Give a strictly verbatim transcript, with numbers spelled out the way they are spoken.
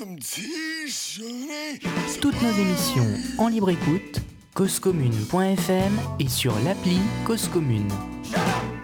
Toutes nos émissions en libre écoute, cause commune point f m et sur l'appli Cause Commune.